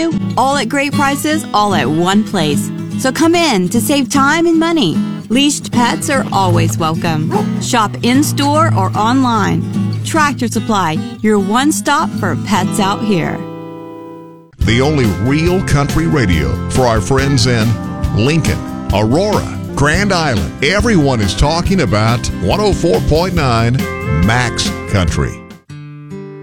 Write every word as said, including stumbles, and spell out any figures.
you, all at great prices, all at one place. So come in to save time and money. Leashed pets are always welcome. Shop in-store or online. Tractor Supply, your one stop for pets out here. The only real country radio for our friends in Lincoln, Aurora, Grand Island. Everyone is talking about one oh four point nine Max Country.